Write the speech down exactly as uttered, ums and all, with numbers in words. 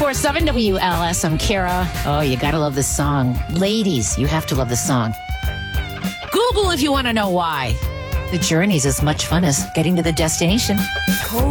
four seven W L S. I'm Kara. Oh, you gotta love this song. Ladies, you have to love this song. Google if you want to know why. The journey's as much fun as getting to the destination.